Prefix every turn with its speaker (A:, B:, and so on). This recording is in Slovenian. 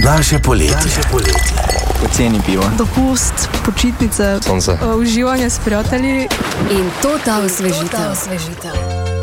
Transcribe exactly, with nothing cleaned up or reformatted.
A: Naše poletje. Naše poletje.
B: Poceni pivo.
C: Dopust, počitnice,
B: Sonce.
C: uživanje s prijatelji
D: in to ta osvežitev.